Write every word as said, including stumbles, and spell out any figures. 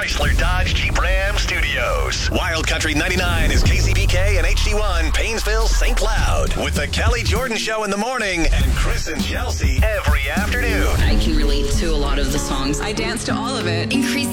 Chrysler Dodge Jeep Ram Studios. Wild Country ninety-nine is K C B K and H D one, Paynesville, Saint Cloud. With the Kelly Jordan Show in the morning and Chris and Chelsea every afternoon. I can relate to a lot of the songs. I dance to all of it. Increase